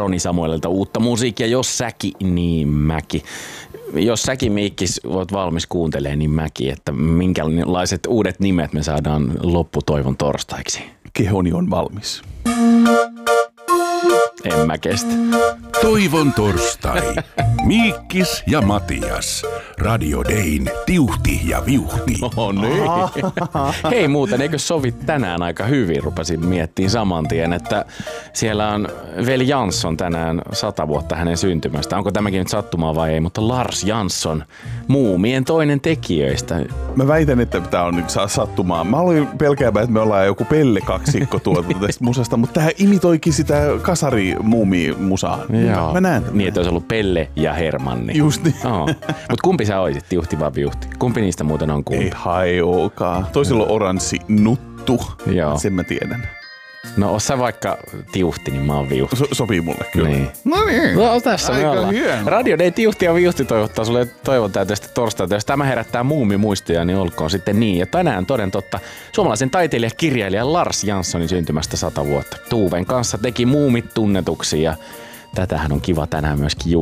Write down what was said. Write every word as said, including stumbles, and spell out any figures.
Roni Samuelilta uutta musiikkia, jos säki, niin mäki. Jos säkin Miikkis oot valmis kuuntelemaan, niin mäkin, että minkälaiset uudet nimet me saadaan lopputoivon torstaiksi. Kehoni on valmis. En mä kestä. Toivon torstai. Miikkis ja Matias. Radio Dayn Tiuhti ja Viuhti. No niin. Hei muuten, eikö sovi tänään aika hyvin? Rupesin miettimään saman tien, että siellä on veli Jansson tänään sata vuotta hänen syntymästä. Onko tämäkin nyt sattumaa vai ei, mutta Lars Jansson, Muumien toinen tekijöistä. Mä väitän, että tämä on nyt sattumaa. Mä olin pelkäämään, että me ollaan joku Pelle-kaksikko tuolta tästä musasta, mutta tähän imitoikin sitä kasari-muumi-musaa. Joo. Mä näen tämän. Niin, että olisi ollut Pelle ja Hermanni. Just niin. Oh. Mutta kumpi sä oisit, Tiuhti vai Viuhti? Kumpi niistä muuten on kumpi? Ei hajoakaan. Toisella on oranssi nuttu. Joo. Sen mä tiedän. No oot sä vaikka Tiuhti, niin mä oon Viuhti. So- sopii mulle kyllä. Niin. No niin. No tässä Aika me ollaan. hieno. Radio Day Tiuhti ja Viuhti toivottaa sulle toivon täyteistä torstaita. Jos tämä herättää muumimuistoja, niin olkoon sitten niin. Ja tänään toden totta suomalaisen taiteilija-kirjailija Lars Janssonin syntymästä sata vuotta. Tuuven kanssa teki muumit tunnetuksi ja tätähän on kiva tänään myöskin